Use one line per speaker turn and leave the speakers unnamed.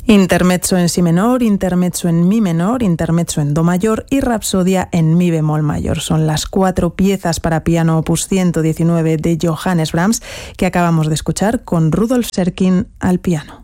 Intermezzo en si menor, intermezzo en mi menor, intermezzo en do mayor y rapsodia en mi bemol mayor. Son las 4 piezas para piano opus 119 de Johannes Brahms que acabamos de escuchar con Rudolf Serkin al piano.